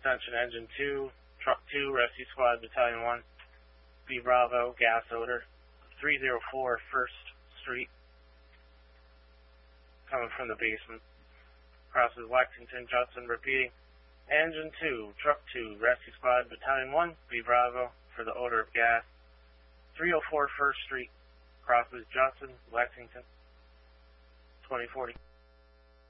Attention Engine 2, Truck 2, Rescue Squad, Battalion 1, B Bravo, gas odor, 304 1st Street, coming from the basement. Crosses Lexington, Judson, repeating. Engine 2, Truck 2, Rescue Squad, Battalion 1, B Bravo, for the odor of gas. 304 1st Street, crosses Judson, Lexington, 2040.